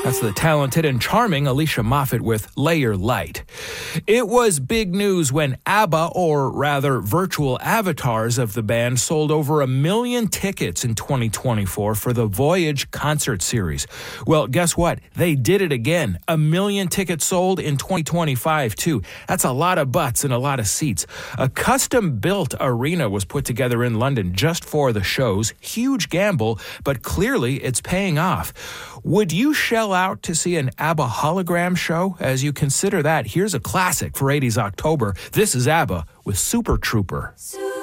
That's the talented and charming Alicia Moffat with Lay Your Light. It was big news when ABBA, or rather virtual avatars of the band, sold over 1 million tickets in 2024 for the Voyage concert series. Well, guess what? They did it again. 1 million tickets sold in 2025, too. That's a lot of butts and a lot of seats. A custom-built arena was put together in London just for the shows. Huge gamble, but clearly it's paying off. Would you shell out to see an ABBA hologram show? As you consider that, here's a classic for 80s October. This is ABBA with Super Trooper.